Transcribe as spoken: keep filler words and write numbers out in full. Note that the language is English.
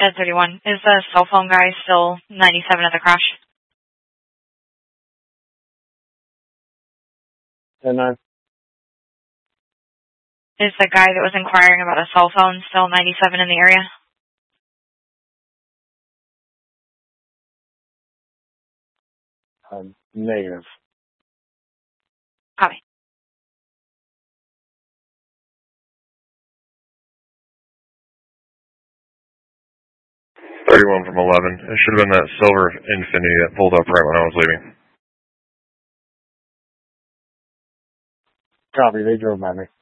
Ed thirty-one, is the cell phone guy still ninety-seven at the crash? ten nine. Is the guy that was inquiring about a cell phone still ninety-seven in the area? Um, negative. Copy. thirty-one from eleven. It should have been that silver Infinity that pulled up right when I was leaving. Copy, they drove by me.